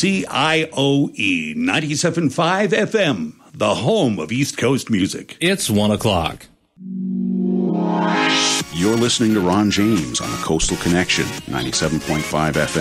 KCIOE 97.5 FM, the home of East Coast music. It's 1 o'clock. You're listening to Ron James on the Coastal Connection, 97.5 FM.